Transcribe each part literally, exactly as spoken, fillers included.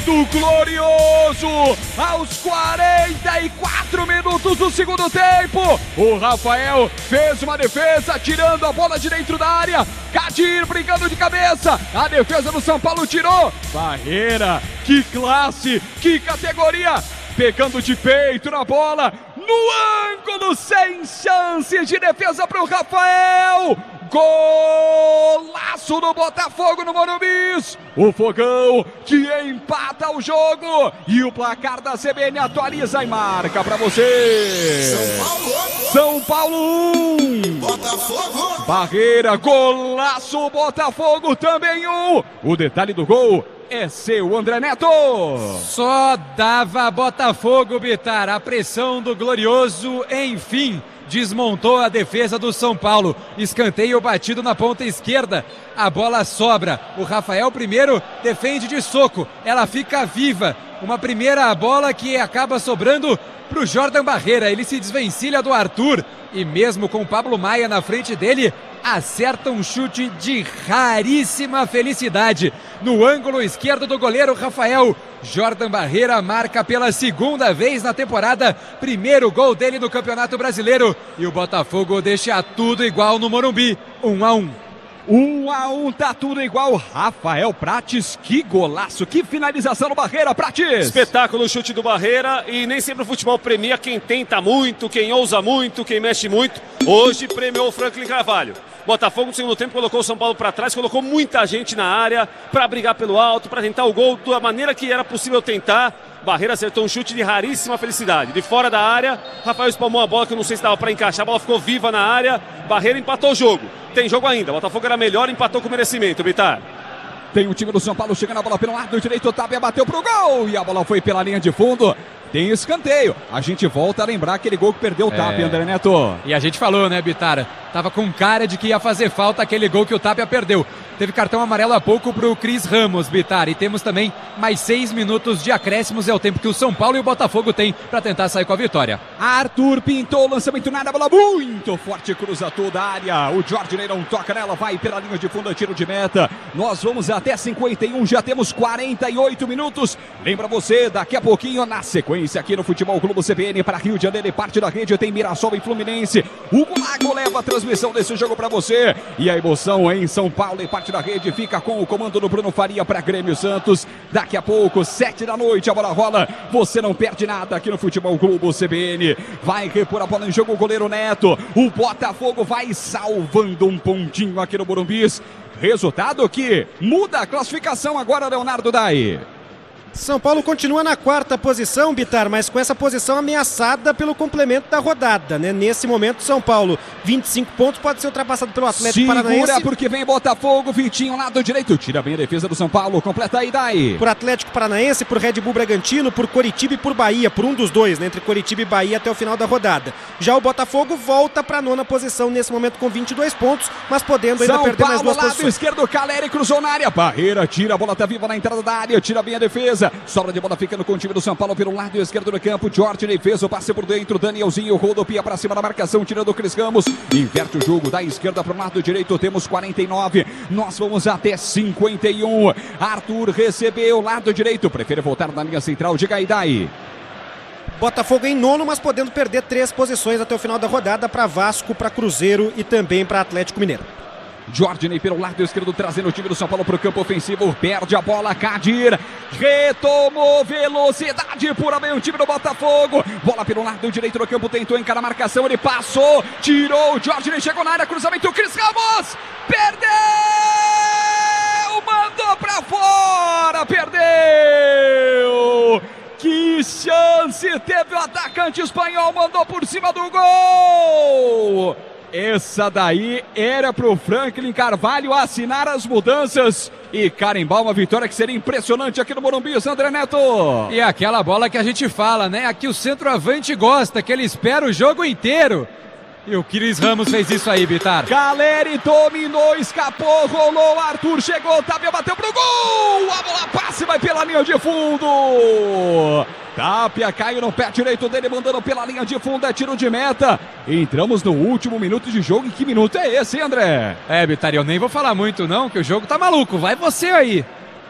do Glorioso, aos quarenta e quatro minutos do segundo tempo, o Rafael fez uma defesa, tirando a bola de dentro da área, Kadir brincando de cabeça, a defesa do São Paulo tirou, Barreira, que classe, que categoria, pegando de peito na bola, no ângulo, sem chance de defesa para o Rafael, golaço do Botafogo no Morumbi, o Fogão que empata o jogo e o placar da C B N atualiza e marca para você. São Paulo, São Paulo um, Botafogo, Barreira, golaço, Botafogo também um. O detalhe do gol é seu, André Neto. Só dava Botafogo, Bitar. A pressão do Glorioso, enfim, desmontou a defesa do São Paulo. Escanteio batido na ponta esquerda. A bola sobra. O Rafael primeiro defende de soco. Ela fica viva. Uma primeira bola que acaba sobrando para o Jordan Barreira. Ele se desvencilha do Arthur e mesmo com o Pablo Maia na frente dele, acerta um chute de raríssima felicidade. No ângulo esquerdo do goleiro Rafael, Jordan Barreira marca pela segunda vez na temporada, primeiro gol dele no Campeonato Brasileiro, e o Botafogo deixa tudo igual no Morumbi, um a um. Um a um, tá tudo igual. Rafael Prates, que golaço, que finalização no Barreira, Prates. Espetáculo o chute do Barreira, e nem sempre o futebol premia quem tenta muito, quem ousa muito, quem mexe muito. Hoje premiou o Franklin Carvalho. Botafogo no segundo tempo colocou o São Paulo para trás, colocou muita gente na área para brigar pelo alto, para tentar o gol da maneira que era possível tentar. Barreira acertou um chute de raríssima felicidade. De fora da área, Rafael espalmou a bola que eu não sei se dava para encaixar, a bola ficou viva na área, Barreira empatou o jogo. Tem jogo ainda, Botafogo era melhor, empatou com merecimento, Bitar. Tem o time do São Paulo chegando a bola pelo lado direito, o Tapia bateu pro gol e a bola foi pela linha de fundo. Tem escanteio. A gente volta a lembrar aquele gol que perdeu o é. Tapia, André Neto. E a gente falou, né, Bitar? Tava com cara de que ia fazer falta aquele gol que o Tapia perdeu. Teve cartão amarelo há pouco pro Cris Ramos, Bitar. E temos também mais seis minutos de acréscimos. É o tempo que o São Paulo e o Botafogo têm para tentar sair com a vitória. Arthur pintou o lançamento na área, bola muito forte, cruza toda a área. O Jorge Neirão toca nela, vai pela linha de fundo, tiro de meta. Nós vamos até cinquenta e um, já temos quarenta e oito minutos. Lembra você, daqui a pouquinho, na sequência aqui no Futebol Clube C B N para Rio de Janeiro e parte da rede, tem Mirassol e Fluminense. O Lago leva a transmissão desse jogo para você. E a emoção em São Paulo e parte da rede fica com o comando do Bruno Faria para Grêmio Santos. Daqui a pouco, sete da noite, a bola rola. Você não perde nada aqui no Futebol Clube C B N. Vai repor a bola em jogo o goleiro Neto. O Botafogo vai salvando um pontinho aqui no Morumbi. Resultado que muda a classificação agora, Leonardo Dai. São Paulo continua na quarta posição, Bitar, mas com essa posição ameaçada pelo complemento da rodada, né? Nesse momento, São Paulo, vinte e cinco pontos, pode ser ultrapassado pelo Atlético Segura Paranaense. Segura porque vem Botafogo, Vitinho, lado direito, tira bem a defesa do São Paulo, completa aí, Dai. Por Atlético Paranaense, por Red Bull Bragantino, por Coritiba e por Bahia, por um dos dois, né? Entre Coritiba e Bahia até o final da rodada. Já o Botafogo volta para a nona posição nesse momento com vinte e dois pontos, mas podendo ainda São perder Paulo, mais duas lado posições. Esquerdo, Caleri cruzou na área, Barreira tira, a bola tá viva na entrada da área, tira bem a defesa, sobra de bola ficando com o time do São Paulo pelo lado esquerdo do campo. Jorge fez o passe por dentro, Danielzinho rodopia para cima da marcação, tirando o Cris Ramos, inverte o jogo da esquerda para o lado direito, temos quarenta e nove, nós vamos até cinquenta e um. Arthur recebeu lado direito, prefere voltar na linha central de Gaidai. Botafogo em nono, mas podendo perder três posições até o final da rodada para Vasco, para Cruzeiro e também para Atlético Mineiro. Jorge pelo lado esquerdo, trazendo o time do São Paulo para o campo ofensivo, perde a bola, Kadir, retomou velocidade, pura bem o time do Botafogo, bola pelo lado direito do campo, tentou encarar a marcação, ele passou, tirou, o Jorge chegou na área, cruzamento, Cris Ramos, perdeu, mandou para fora, perdeu, que chance teve o atacante espanhol, mandou por cima do gol. Essa daí era pro Franklin Carvalho assinar as mudanças e carimbar uma vitória que seria impressionante aqui no Morumbi, André Neto. E aquela bola que a gente fala, né? Aqui o centroavante gosta, que ele espera o jogo inteiro. E o Cris Ramos fez isso aí, Bitar. Caleri dominou, escapou, rolou, Arthur chegou, Tapia bateu pro gol! A bola passa e vai pela linha de fundo! Tapia caiu no pé direito dele, mandando pela linha de fundo, é tiro de meta. Entramos no último minuto de jogo, e que minuto é esse, hein, André? É, Bitar, eu nem vou falar muito não, que o jogo tá maluco, vai você aí.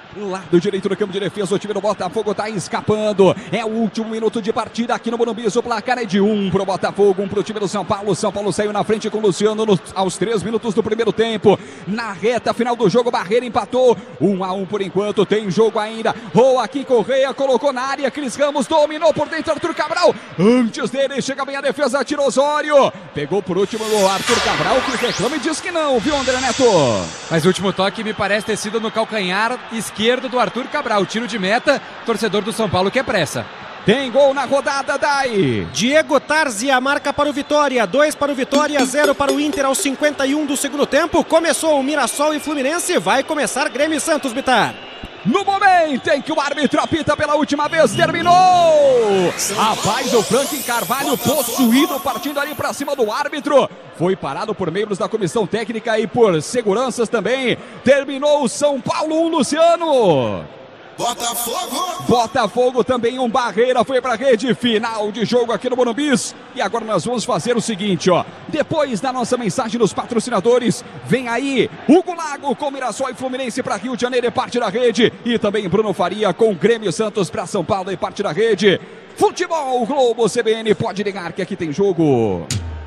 Lado direito do campo de defesa, o time do Botafogo tá escapando. É o último minuto de partida aqui no Morumbi. O placar é de um pro Botafogo, um pro time do São Paulo. São Paulo saiu na frente com o Luciano nos, aos três minutos do primeiro tempo. Na reta final do jogo, Barreira empatou. Um a um por enquanto, tem jogo ainda. Joaquim Correia colocou na área. Cris Ramos dominou por dentro, Arthur Cabral. Antes dele, chega bem a defesa, tira Osório. Pegou por último o Arthur Cabral, que reclama e diz que não, viu, André Neto? Mas o último toque me parece ter sido no calcanhar esquerdo do Arthur Cabral. Tiro de meta, torcedor do São Paulo quer pressa. Tem gol na rodada, Dai. Diego Tarzi, a marca para o Vitória. dois para o Vitória, zero para o Inter aos cinquenta e um do segundo tempo. Começou o Mirassol e Fluminense. Vai começar Grêmio e Santos, Bitar. No momento em que o árbitro apita pela última vez, terminou! Rapaz, o Franklin Carvalho possuído, partindo ali para cima do árbitro. Foi parado por membros da comissão técnica e por seguranças também. Terminou o São Paulo, um Luciano. Botafogo! Botafogo também, um Barreira, foi pra rede, final de jogo aqui no Morumbi. E agora nós vamos fazer o seguinte, ó. Depois da nossa mensagem dos patrocinadores, vem aí Hugo Lago com Mirassol e Fluminense para Rio de Janeiro e parte da rede. E também Bruno Faria com Grêmio Santos para São Paulo e parte da rede. Futebol Globo C B N, pode ligar que aqui tem jogo.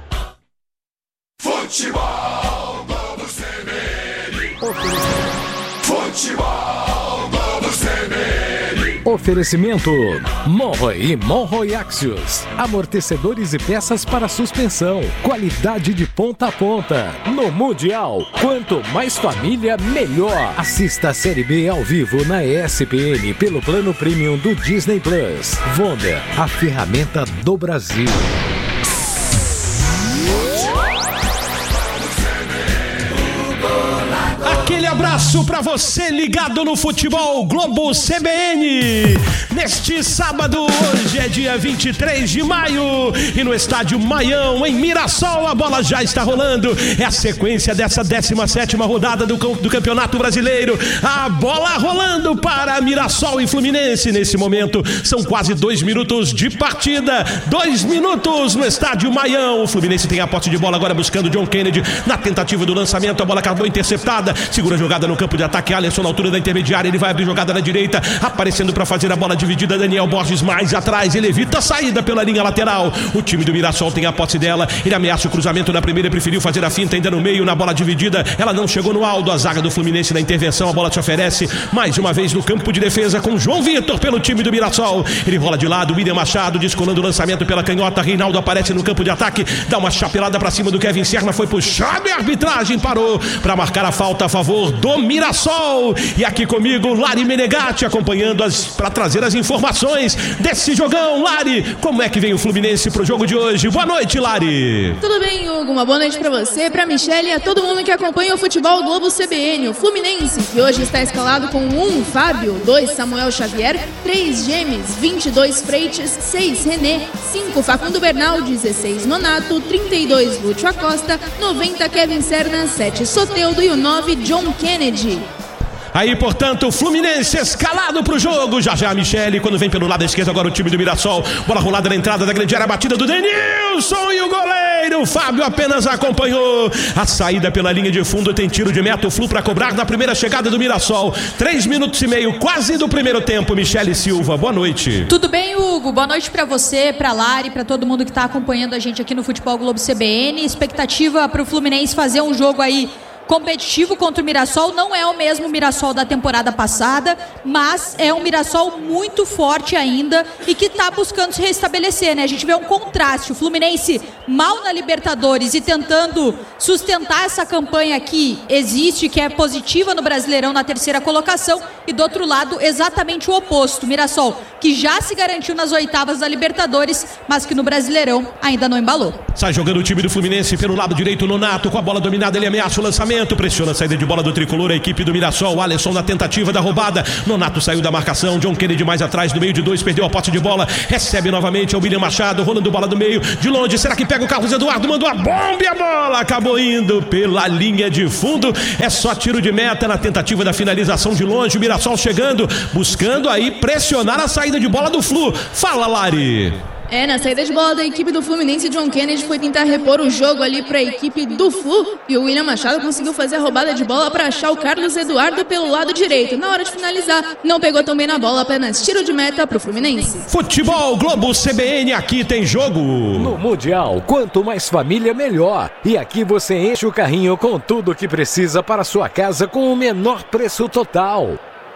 Futebol Globo C B N. Futebol. Oferecimento Monroe e Monroe Axios. Amortecedores e peças para suspensão. Qualidade de ponta a ponta. No Mundial, quanto mais família, melhor. Assista a Série B ao vivo na E S P N pelo plano premium do Disney Plus. Wonder, a ferramenta do Brasil. Aquele abraço para você ligado no Futebol Globo C B N. Neste sábado, hoje é dia vinte e três de maio, e no estádio Maião, em Mirassol, a bola já está rolando. É a sequência dessa décima sétima rodada do, do Campeonato Brasileiro. A bola rolando para Mirassol e Fluminense. Nesse momento, são quase dois minutos de partida. Dois minutos no estádio Maião. O Fluminense tem a posse de bola agora buscando John Kennedy na tentativa do lançamento. A bola acabou interceptada. Segura a jogada no campo de ataque. Alisson na altura da intermediária. Ele vai abrir jogada na direita. Aparecendo para fazer a bola dividida. Daniel Borges mais atrás. Ele evita a saída pela linha lateral. O time do Mirassol tem a posse dela. Ele ameaça o cruzamento na primeira. Preferiu fazer a finta ainda no meio. Na bola dividida. Ela não chegou no Aldo. A zaga do Fluminense na intervenção. A bola te oferece mais uma vez no campo de defesa com João Vitor pelo time do Mirassol. Ele rola de lado. William Machado descolando o lançamento pela canhota. Reinaldo aparece no campo de ataque. Dá uma chapelada para cima do Kevin Serna. Foi puxado e a arbitragem parou para marcar a falta a favor do Mirassol. E aqui comigo, Lari Menegatti, acompanhando as para trazer as informações desse jogão. Lari, como é que vem o Fluminense pro jogo de hoje? Boa noite, Lari. Tudo bem, Hugo? Uma boa noite para você, para Michele e a todo mundo que acompanha o Futebol Globo C B N. O Fluminense, que hoje está escalado com um Fábio, dois Samuel Xavier, três Gemes, vinte e dois Freitas, seis René, cinco Facundo Bernal, dezesseis Nonato, trinta e dois Lúcio Acosta, noventa Kevin Serna, sete Soteldo e o nove John Kennedy. Aí, portanto, o Fluminense escalado pro jogo. Já já a Michele, quando vem pelo lado esquerdo, agora o time do Mirassol. Bola rolada na entrada da grande área, batida do Denilson e o goleiro Fábio apenas acompanhou. A saída pela linha de fundo, tem tiro de meta, o Flu para cobrar na primeira chegada do Mirassol. Três minutos e meio, quase do primeiro tempo. Michele Silva, boa noite. Tudo bem, Hugo? Boa noite para você, para Lari, para todo mundo que tá acompanhando a gente aqui no Futebol Globo C B N. Expectativa para o Fluminense fazer um jogo aí competitivo contra o Mirassol. Não é o mesmo Mirassol da temporada passada, mas é um Mirassol muito forte ainda e que está buscando se restabelecer, né? A gente vê um contraste, o Fluminense mal na Libertadores e tentando sustentar essa campanha que existe, que é positiva no Brasileirão na terceira colocação, e do outro lado exatamente o oposto, o Mirassol que já se garantiu nas oitavas da Libertadores, mas que no Brasileirão ainda não embalou. Sai jogando o time do Fluminense pelo lado direito, Nonato com a bola dominada, ele ameaça o lançamento, pressiona a saída de bola do tricolor, a equipe do Mirassol. Alisson na tentativa da roubada, Nonato saiu da marcação, John Kennedy mais atrás, no meio de dois, perdeu a posse de bola, recebe novamente, é o William Machado, rolando bola do meio, de longe, será que pega o Carlos Eduardo, mandou a bomba e a bola acabou indo pela linha de fundo. É só tiro de meta na tentativa da finalização de longe, o Mirassol chegando, buscando aí pressionar a saída de bola do Flu. Fala, Lari. É, na saída de bola da equipe do Fluminense, John Kennedy foi tentar repor o jogo ali para a equipe do Flu e o William Machado conseguiu fazer a roubada de bola para achar o Carlos Eduardo pelo lado direito. Na hora de finalizar, não pegou tão bem na bola, apenas tiro de meta para o Fluminense. Futebol Globo C B N, aqui tem jogo. No Mundial, quanto mais família, melhor. E aqui você enche o carrinho com tudo que precisa para sua casa com o menor preço total.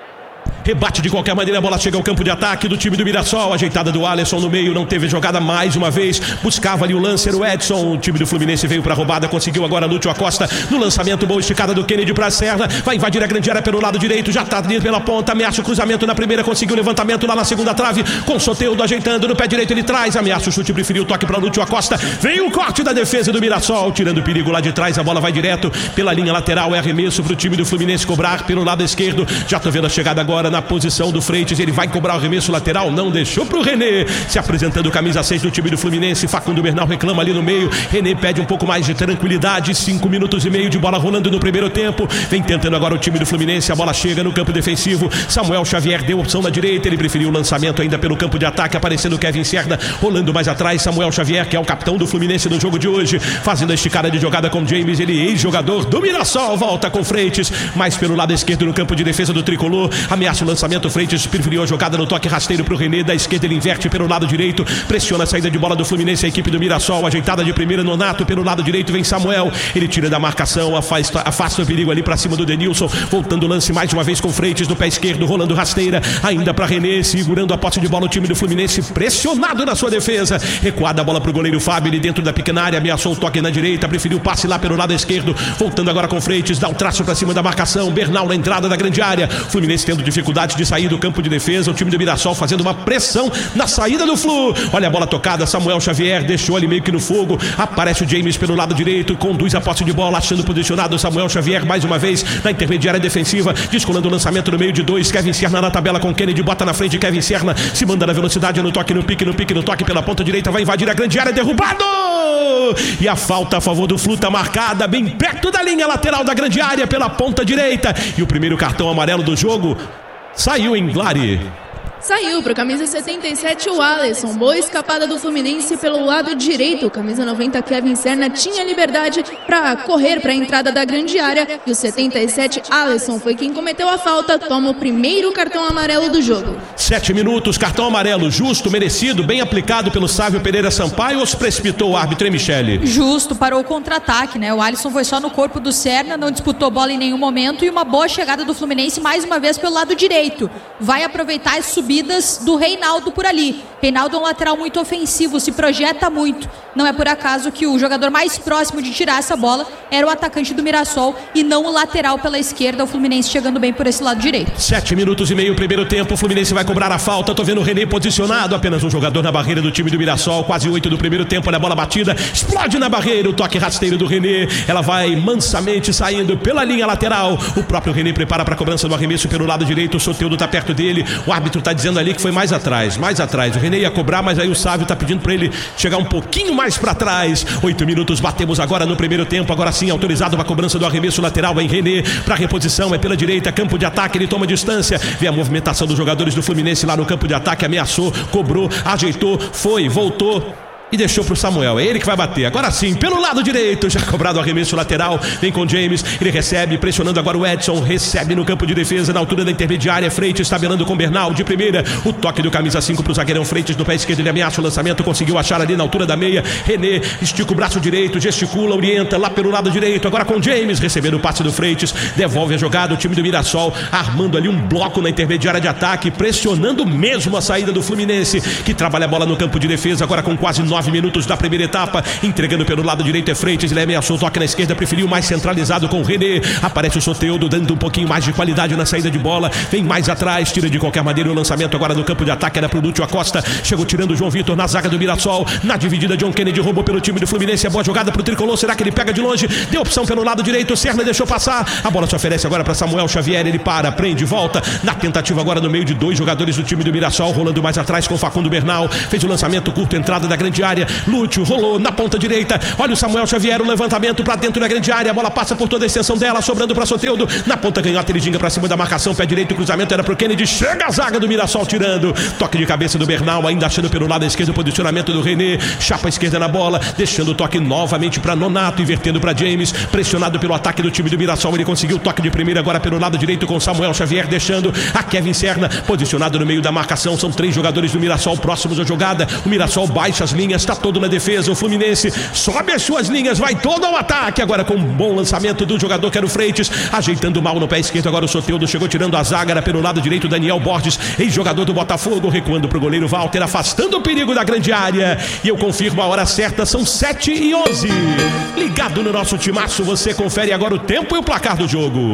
Rebate de qualquer maneira, a bola chega ao campo de ataque do time do Mirassol. Ajeitada do Alisson no meio, não teve jogada mais uma vez. Buscava ali o lance, era o Edson. O time do Fluminense veio para a roubada, conseguiu agora Lúcio Acosta. No lançamento, boa esticada do Kennedy para a Serra. Vai invadir a grande área pelo lado direito, já está ali pela ponta. Ameaça o cruzamento na primeira, conseguiu o levantamento lá na segunda trave. Com Soteldo ajeitando no pé direito, ele traz. Ameaça o chute, preferiu o toque para Lúcio Acosta. Vem o corte da defesa do Mirassol, tirando o perigo lá de trás. A bola vai direto pela linha lateral. É arremesso para o time do Fluminense cobrar pelo lado esquerdo. Já estou vendo a chegada agora na posição do Freitas, ele vai cobrar o arremesso lateral, não deixou pro René, se apresentando camisa seis do time do Fluminense. Facundo Bernal reclama ali no meio, René pede um pouco mais de tranquilidade. Cinco minutos e meio de bola rolando no primeiro tempo, vem tentando agora o time do Fluminense, a bola chega no campo defensivo. Samuel Xavier deu opção na direita, ele preferiu o lançamento ainda pelo campo de ataque, aparecendo Kevin Serna, rolando mais atrás. Samuel Xavier, que é o capitão do Fluminense no jogo de hoje, fazendo a esticada de jogada com James, ele ex-jogador do Mirassol, volta com Freitas, mais pelo lado esquerdo no campo de defesa do Tricolor, ameaça o lançamento. Freitas preferiu a jogada no toque rasteiro para o René, da esquerda ele inverte pelo lado direito, pressiona a saída de bola do Fluminense, a equipe do Mirassol, ajeitada de primeira, Nonato pelo lado direito, vem Samuel, ele tira da marcação, afasta, afasta o perigo ali para cima do Denilson, voltando o lance mais uma vez com Freitas no pé esquerdo, rolando rasteira, ainda para René, segurando a posse de bola o time do Fluminense, pressionado na sua defesa, recuada a bola para o goleiro Fábio, ele dentro da pequena área, ameaçou o toque na direita, preferiu o passe lá pelo lado esquerdo, voltando agora com Freitas, dá o traço para cima da marcação, Bernal na entrada da grande área, Fluminense tendo dificuldade de sair do campo de defesa, o time do Mirassol fazendo uma pressão na saída do Flu, olha a bola tocada, Samuel Xavier deixou ali meio que no fogo, aparece o James pelo lado direito, conduz a posse de bola, achando posicionado Samuel Xavier mais uma vez na intermediária defensiva, descolando o lançamento no meio de dois, Kevin Serna na tabela com Kennedy, bota na frente, Kevin Serna se manda na velocidade, no toque, no pique, no pique, no toque pela ponta direita, vai invadir a grande área, derrubado! E a falta a favor do Flu tá marcada bem perto da linha lateral da grande área pela ponta direita, e o primeiro cartão amarelo do jogo saiu em Glari. Saiu para o camisa setenta e sete o Alisson, boa escapada do Fluminense pelo lado direito, o camisa noventa Kevin Serna tinha liberdade para correr para a entrada da grande área e o setenta e sete Alisson foi quem cometeu a falta, toma o primeiro cartão amarelo do jogo. Sete minutos, cartão amarelo justo, merecido, bem aplicado pelo Sávio Pereira Sampaio ou se precipitou o árbitro, hein, Michele? Justo, parou o contra-ataque, né? O Alisson foi só no corpo do Serna, não disputou bola em nenhum momento e uma boa chegada do Fluminense mais uma vez pelo lado direito. Vai aproveitar as subidas do Reinaldo por ali. Reinaldo é um lateral muito ofensivo, se projeta muito. Não é por acaso que o jogador mais próximo de tirar essa bola era o atacante do Mirassol e não o lateral pela esquerda, o Fluminense chegando bem por esse lado direito. Sete minutos e meio, primeiro tempo, o Fluminense vai cobrar a falta, tô vendo o René posicionado, apenas um jogador na barreira do time do Mirassol, quase oito do primeiro tempo, olha a bola batida, explode na barreira, o toque rasteiro do René, ela vai mansamente saindo pela linha lateral, o próprio René prepara para a cobrança do arremesso pelo lado direito, o Soteldo tá perto dele, o árbitro tá dizendo ali que foi mais atrás, mais atrás, o René ia cobrar, mas aí o Sávio tá pedindo para ele chegar um pouquinho mais para trás. Oito minutos, batemos agora no primeiro tempo, agora sim autorizado para a cobrança do arremesso lateral em René, para reposição, é pela direita, campo de ataque, ele toma distância, vê a movimentação dos jogadores do Fluminense lá no campo de ataque, ameaçou, cobrou, ajeitou, foi, voltou e deixou pro Samuel, é ele que vai bater, agora sim, pelo lado direito, já cobrado o arremesso lateral, vem com James, ele recebe, pressionando agora o Edson, recebe no campo de defesa, na altura da intermediária, Freitas tabelando com Bernal, de primeira, o toque do camisa cinco pro zagueirão Freitas, no pé esquerdo ele ameaça o lançamento, conseguiu achar ali na altura da meia, René, estica o braço direito, gesticula, orienta, lá pelo lado direito, agora com James, recebendo o passe do Freitas, devolve a jogada, o time do Mirassol, armando ali um bloco na intermediária de ataque, pressionando mesmo a saída do Fluminense, que trabalha a bola no campo de defesa, agora com quase nove minutos da primeira etapa, entregando pelo lado direito é Freitas, ele ameaçou o toque na esquerda, preferiu mais centralizado com o René, aparece o Soteldo dando um pouquinho mais de qualidade na saída de bola, vem mais atrás, tira de qualquer maneira o lançamento agora no campo de ataque, era pro Lúcio Acosta, chegou tirando o João Vitor na zaga do Mirassol, na dividida John Kennedy roubou pelo time do Fluminense, a boa jogada pro Tricolor, será que ele pega de longe, deu opção pelo lado direito, o Serna deixou passar, a bola se oferece agora para Samuel Xavier, ele para, prende, volta, na tentativa agora no meio de dois jogadores do time do Mirassol, rolando mais atrás com o Facundo Bernal, fez o lançamento curto, entrada da grande área. Lúcio rolou na ponta direita. Olha o Samuel Xavier, o levantamento pra dentro da grande área. A bola passa por toda a extensão dela, sobrando pra Soteldo. Na ponta canhota, ele ginga pra cima da marcação. Pé direito, o cruzamento era pro Kennedy. Chega a zaga do Mirassol tirando. Toque de cabeça do Bernal, ainda achando pelo lado esquerdo o posicionamento do René. Chapa a esquerda na bola, deixando o toque novamente pra Nonato, invertendo pra James. Pressionado pelo ataque do time do Mirassol, ele conseguiu o toque de primeira agora pelo lado direito com Samuel Xavier, deixando a Kevin Serna posicionado no meio da marcação. São três jogadores do Mirassol próximos à jogada. O Mirassol baixa as linhas, está todo na defesa. O Fluminense sobe as suas linhas, vai todo ao ataque agora com um bom lançamento do jogador que era o Freitas, ajeitando mal no pé esquerdo. Agora o Soteldo chegou tirando a zaga, era pelo lado direito Daniel Borges, ex-jogador do Botafogo, recuando pro goleiro Walter, afastando o perigo da grande área. E eu confirmo a hora certa, são sete e onze. Ligado no nosso timaço, você confere agora o tempo e o placar do jogo.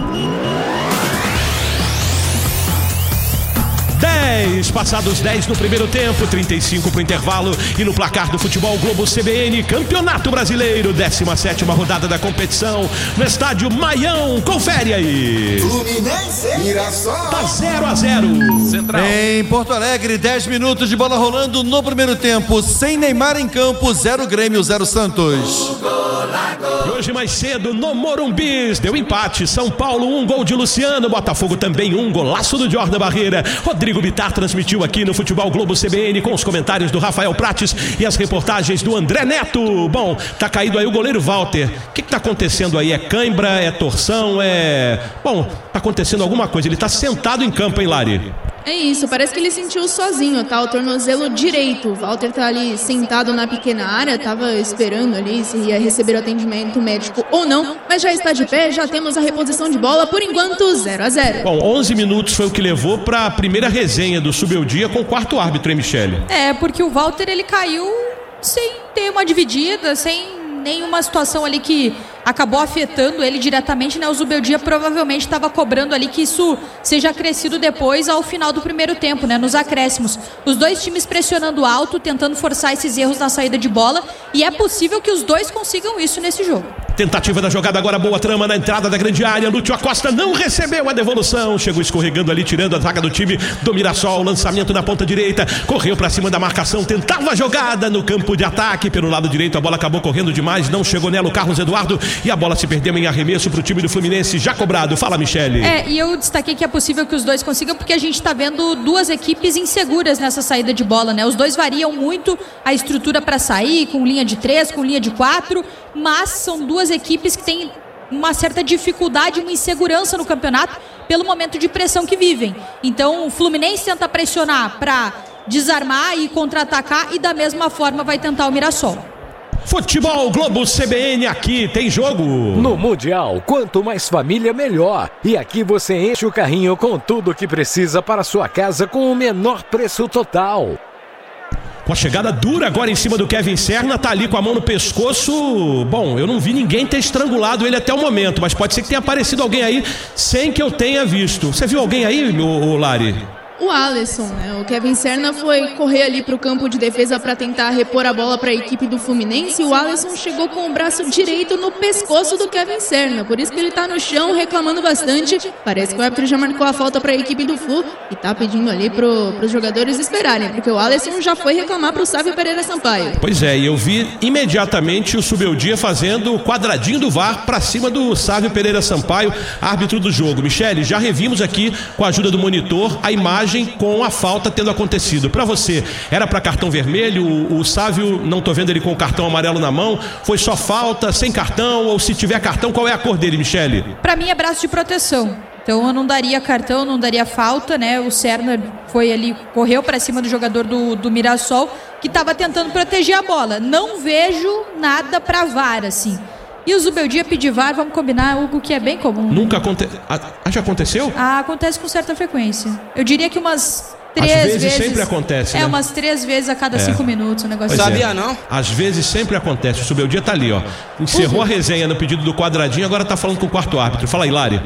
dez, passados dez no primeiro tempo, trinta e cinco para o intervalo. E no placar do Futebol Globo C B N, Campeonato Brasileiro, décima sétima rodada da competição, no estádio Maião. Confere aí. Fluminense, Mirassol. Tá zero a zero. Central. Em Porto Alegre, dez minutos de bola rolando no primeiro tempo, sem Neymar em campo, zero Grêmio, zero Santos. E hoje mais cedo no Morumbi deu empate, São Paulo um gol de Luciano, Botafogo também um golaço do Jordan Barreira. Rodrigo Bittar transmitiu aqui no Futebol Globo C B N com os comentários do Rafael Prates e as reportagens do André Neto. Bom, tá caído aí o goleiro Walter. O que que tá acontecendo aí? É cãibra, é torção, é... Bom, tá acontecendo alguma coisa, ele tá sentado em campo, hein, Lari? É isso, parece que ele sentiu sozinho, tá? O tornozelo direito. O Walter tá ali sentado na pequena área, tava esperando ali se ia receber o atendimento médico ou não, mas já está de pé, já temos a reposição de bola, por enquanto zero a zero. Bom, onze minutos foi o que levou pra primeira resenha do Subeldia com o quarto árbitro, hein, Michele? É, porque o Walter, ele caiu sem ter uma dividida, sem nenhuma situação ali que acabou afetando ele diretamente, né? O Zubeldia provavelmente estava cobrando ali que isso seja acrescido depois ao final do primeiro tempo, né? Nos acréscimos. Os dois times pressionando alto, tentando forçar esses erros na saída de bola, e é possível que os dois consigam isso nesse jogo. Tentativa da jogada agora, boa trama na entrada da grande área. Lúcio Acosta não recebeu a devolução, chegou escorregando ali, tirando a zaga do time do Mirassol. Lançamento na ponta direita, correu pra cima da marcação, tentava a jogada no campo de ataque pelo lado direito. A bola acabou correndo demais, não chegou nela o Carlos Eduardo, e a bola se perdeu em arremesso pro time do Fluminense, já cobrado. Fala, Michele. É, e eu destaquei que é possível que os dois consigam, porque a gente tá vendo duas equipes inseguras nessa saída de bola, né? Os dois variam muito a estrutura para sair, com linha de três, com linha de quatro, mas são duas equipes que têm uma certa dificuldade, uma insegurança no campeonato pelo momento de pressão que vivem. Então o Fluminense tenta pressionar para desarmar e contra-atacar, e da mesma forma vai tentar o Mirassol. Futebol Globo C B N, aqui tem jogo. No Mundial, quanto mais família, melhor. E aqui você enche o carrinho com tudo que precisa para sua casa com o menor preço total. Com a chegada dura agora em cima do Kevin Serna, tá ali com a mão no pescoço. Bom, eu não vi ninguém ter estrangulado ele até o momento, mas pode ser que tenha aparecido alguém aí sem que eu tenha visto. Você viu alguém aí, meu Lari? O Alisson, né? O Kevin Serna foi correr ali para o campo de defesa para tentar repor a bola para a equipe do Fluminense, e o Alisson chegou com o braço direito no pescoço do Kevin Serna, por isso que ele está no chão reclamando bastante. Parece que o árbitro já marcou a falta para a equipe do Flu e está pedindo ali para os jogadores esperarem, porque o Alisson já foi reclamar para o Sávio Pereira Sampaio. Pois é, e eu vi imediatamente o Subeldia fazendo o quadradinho do V A R para cima do Sávio Pereira Sampaio, árbitro do jogo. Michele, já revimos aqui com a ajuda do monitor a imagem com a falta tendo acontecido. Para você, era para cartão vermelho? O, o Sávio, não tô vendo ele com o cartão amarelo na mão. Foi só falta, sem cartão? Ou se tiver cartão, qual é a cor dele, Michele? Para mim é braço de proteção. Então eu não daria cartão, não daria falta, né? O Serna foi ali, correu para cima do jogador do, do Mirassol, que estava tentando proteger a bola. Não vejo nada para V A R, assim. E o Zubeldia pedir V A R, vamos combinar, Hugo, que é bem comum. Nunca aconteceu? Ah, já aconteceu? Ah, acontece com certa frequência. Eu diria que umas três Às vezes. vezes sempre acontece, É, né? umas três vezes a cada é. cinco minutos, o negócio. Sabia é. não? Às vezes sempre acontece. O Subeldia tá ali, ó. Encerrou uhum. a resenha no pedido do quadradinho, agora tá falando com o quarto árbitro. Fala aí, Lari.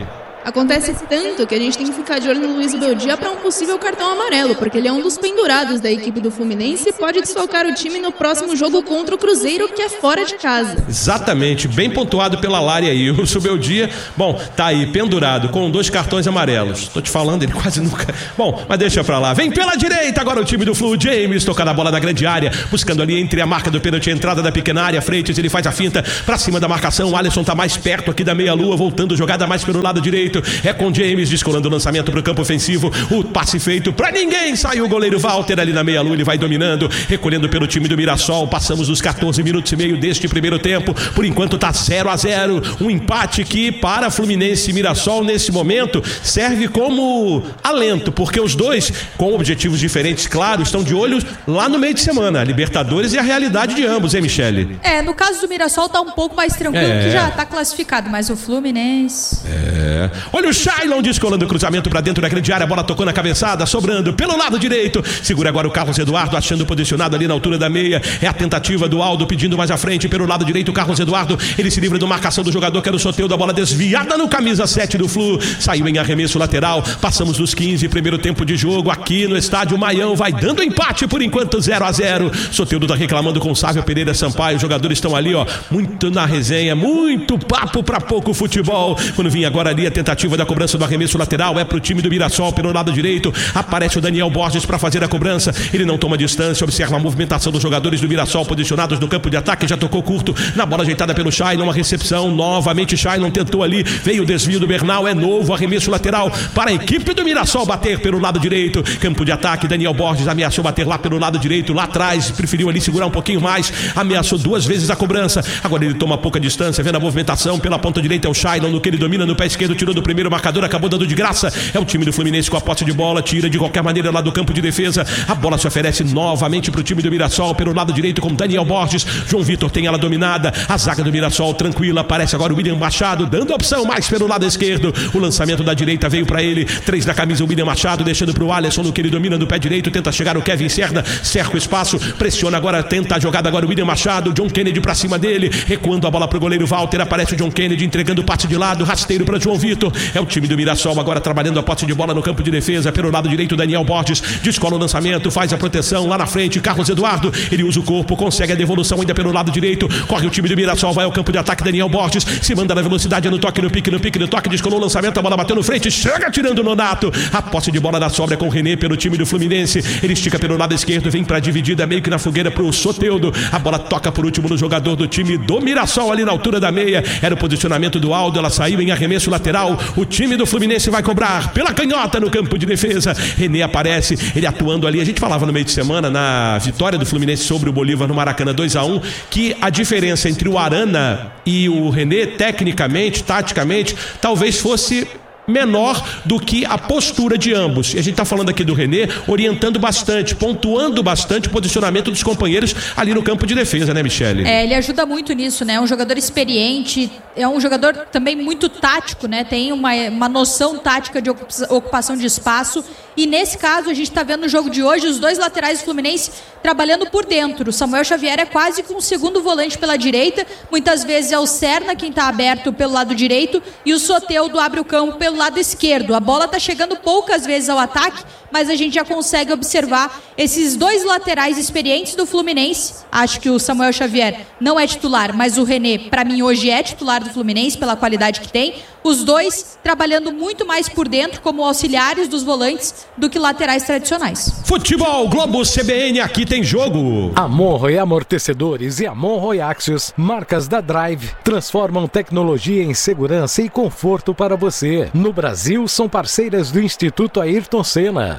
Acontece tanto que a gente tem que ficar de olho no Luiz Beldia para um possível cartão amarelo, porque ele é um dos pendurados da equipe do Fluminense e pode desfalcar o time no próximo jogo contra o Cruzeiro, que é fora de casa. Exatamente, bem pontuado pela Lari aí. O Subeldia, bom, tá aí pendurado com dois cartões amarelos. Tô te falando, ele quase nunca... Bom, mas deixa pra lá. Vem pela direita agora o time do Flu. James tocando a bola na grande área, buscando ali entre a marca do pênalti e a entrada da pequena área. Freitas, ele faz a finta pra cima da marcação. O Alisson tá mais perto aqui da meia-lua, voltando jogada mais pelo lado direito. É com James, descolando o lançamento pro campo ofensivo. O passe feito pra ninguém. Saiu o goleiro Walter ali na meia-lua, ele vai dominando, recolhendo pelo time do Mirassol. Passamos os catorze minutos e meio deste primeiro tempo. Por enquanto tá zero a zero. Um empate que para Fluminense e Mirassol nesse momento serve como alento, porque os dois, com objetivos diferentes, claro, estão de olho lá no meio de semana. A Libertadores e a realidade de ambos, hein, Michele? É, no caso do Mirassol tá um pouco mais tranquilo, É. que já tá classificado, mas o Fluminense... É. Olha o Shailon descolando o cruzamento pra dentro da grande área, a bola tocou na cabeçada, sobrando pelo lado direito. Segura agora o Carlos Eduardo, achando posicionado ali na altura da meia. É a tentativa do Aldo pedindo mais à frente pelo lado direito. O Carlos Eduardo, ele se livra da marcação do jogador que era o Soteldo, a bola desviada no camisa sete do Flu. Saiu em arremesso lateral. Passamos dos quinze, primeiro tempo de jogo aqui no estádio Maião. Vai dando empate por enquanto, zero a zero. Soteldo tá reclamando com o Sávio Pereira Sampaio. Os jogadores estão ali, ó, muito na resenha, muito papo pra pouco futebol. Quando vinha agora ali a tentativa da cobrança do arremesso lateral, é pro time do Mirassol pelo lado direito. Aparece o Daniel Borges para fazer a cobrança. Ele não toma distância, observa a movimentação dos jogadores do Mirassol posicionados no campo de ataque. Já tocou curto na bola ajeitada pelo Shailon. A recepção novamente. Shailon tentou ali, veio o desvio do Bernal. É novo arremesso lateral para a equipe do Mirassol bater pelo lado direito. Campo de ataque. Daniel Borges ameaçou bater lá pelo lado direito, lá atrás. Preferiu ali segurar um pouquinho mais. Ameaçou duas vezes a cobrança. Agora ele toma pouca distância, vendo a movimentação pela ponta direita. É o Shailon no que ele domina no pé esquerdo. Tirou do primeiro marcador, acabou dando de graça. É o time do Fluminense com a posse de bola. Tira de qualquer maneira lá do campo de defesa. A bola se oferece novamente para o time do Mirassol pelo lado direito com Daniel Borges. João Vitor tem ela dominada. A zaga do Mirassol tranquila. Aparece agora o William Machado, dando a opção mais pelo lado esquerdo. O lançamento da direita veio para ele. Três na camisa, o William Machado, deixando para o Alisson no que ele domina no pé direito. Tenta chegar o Kevin Serda, cerca o espaço, pressiona agora, tenta a jogada agora o William Machado. John Kennedy para cima dele, recuando a bola para o goleiro Walter. Aparece o John Kennedy entregando o passe de lado, rasteiro para João Vitor. É o time do Mirassol agora trabalhando a posse de bola no campo de defesa. Pelo lado direito, Daniel Borges descola o lançamento, faz a proteção lá na frente. Carlos Eduardo, ele usa o corpo, consegue a devolução ainda pelo lado direito. Corre o time do Mirassol, vai ao campo de ataque. Daniel Borges se manda na velocidade, no toque, no pique, no pique, no toque. Descolou o lançamento, a bola bateu no frente, chega tirando o Nonato. A posse de bola da sobra com o René pelo time do Fluminense. Ele estica pelo lado esquerdo, vem pra dividida, meio que na fogueira pro Soteldo. A bola toca por último no jogador do time do Mirassol, ali na altura da meia. Era o posicionamento do Aldo, ela saiu em arremesso lateral. O time do Fluminense vai cobrar pela canhota no campo de defesa. René aparece, ele atuando ali. A gente falava no meio de semana, na vitória do Fluminense sobre o Bolívar no Maracanã dois a um, que a diferença entre o Arana e o René, tecnicamente, taticamente, talvez fosse menor do que a postura de ambos. E a gente está falando aqui do René orientando bastante, pontuando bastante o posicionamento dos companheiros ali no campo de defesa, né, Michele? É, ele ajuda muito nisso, né? É um jogador experiente, é um jogador também muito tático, né? Tem uma, uma noção tática de ocupação de espaço. E nesse caso, a gente está vendo no jogo de hoje os dois laterais do Fluminense trabalhando por dentro. O Samuel Xavier é quase com um segundo volante pela direita. Muitas vezes é o Serna quem está aberto pelo lado direito e o Soteldo abre o campo pelo lado esquerdo. A bola está chegando poucas vezes ao ataque, mas a gente já consegue observar esses dois laterais experientes do Fluminense. Acho que o Samuel Xavier não é titular, mas o René, para mim, hoje é titular do Fluminense pela qualidade que tem. Os dois trabalhando muito mais por dentro como auxiliares dos volantes do que laterais tradicionais. Futebol Globo C B N, aqui tem jogo. A Monroe Amortecedores e a Monroe Axios, marcas da Drive, transformam tecnologia em segurança e conforto para você. No Brasil, são parceiras do Instituto Ayrton Senna.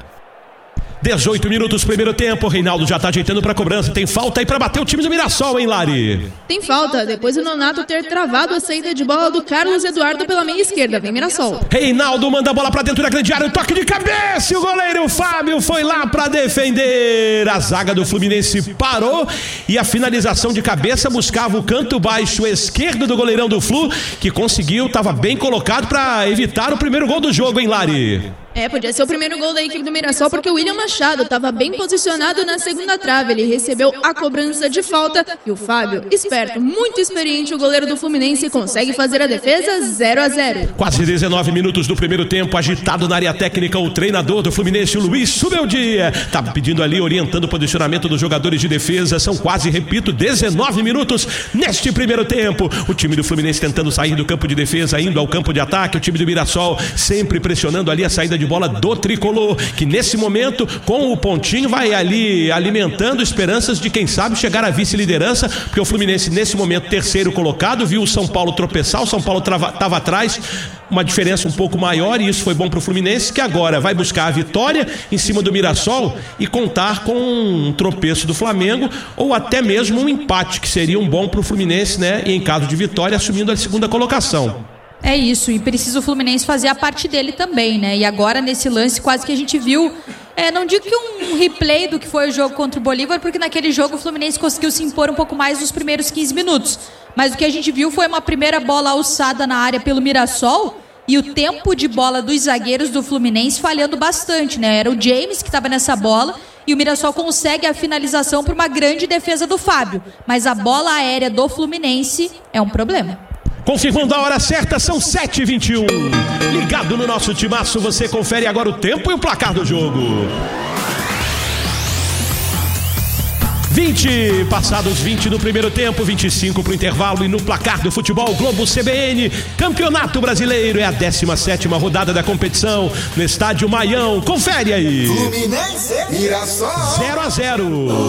dezoito minutos, primeiro tempo. Reinaldo já tá ajeitando pra cobrança. Tem falta aí pra bater o time do Mirassol, hein, Lari? Tem falta, depois do Nonato ter travado a saída de bola do Carlos Eduardo pela meia esquerda. Vem Mirassol. Reinaldo manda a bola pra dentro da grande área. Um toque de cabeça e o goleiro Fábio foi lá pra defender. A zaga do Fluminense parou e a finalização de cabeça buscava o canto baixo esquerdo do goleirão do Flu, que conseguiu, tava bem colocado pra evitar o primeiro gol do jogo, hein, Lari? É, podia ser o primeiro gol da equipe do Mirassol, porque o William Machado estava bem posicionado na segunda trave. Ele recebeu a cobrança de falta e o Fábio, esperto, muito experiente, o goleiro do Fluminense, consegue fazer a defesa zero a zero. Quase dezenove minutos do primeiro tempo, agitado na área técnica, o treinador do Fluminense, o Luiz Subeldia, tá pedindo ali, orientando o posicionamento dos jogadores de defesa. São quase, repito, dezenove minutos neste primeiro tempo. O time do Fluminense tentando sair do campo de defesa, indo ao campo de ataque. O time do Mirassol sempre pressionando ali a saída de bola do tricolor, que nesse momento, com o pontinho, vai ali alimentando esperanças de, quem sabe, chegar à vice-liderança, porque o Fluminense, nesse momento, terceiro colocado, viu o São Paulo tropeçar, o São Paulo estava atrás, uma diferença um pouco maior, e isso foi bom para o Fluminense, que agora vai buscar a vitória em cima do Mirassol e contar com um tropeço do Flamengo, ou até mesmo um empate, que seria um bom para o Fluminense, né? E em caso de vitória, assumindo a segunda colocação. É isso, e precisa o Fluminense fazer a parte dele também, né? E agora, nesse lance, quase que a gente viu, é, não digo que um replay do que foi o jogo contra o Bolívar, porque naquele jogo o Fluminense conseguiu se impor um pouco mais nos primeiros quinze minutos. Mas o que a gente viu foi uma primeira bola alçada na área pelo Mirassol, e o tempo de bola dos zagueiros do Fluminense falhando bastante, né? Era o James que estava nessa bola, e o Mirassol consegue a finalização por uma grande defesa do Fábio. Mas a bola aérea do Fluminense é um problema. Confirmando a hora certa, são sete e vinte e um. Ligado no nosso timaço, você confere agora o tempo e o placar do jogo. vinte, passados vinte no primeiro tempo, vinte e cinco para o intervalo, e no placar do Futebol Globo C B N, Campeonato Brasileiro, é a décima sétima rodada da competição, no estádio Maião. Confere aí. Fluminense, Mirassol, zero a zero.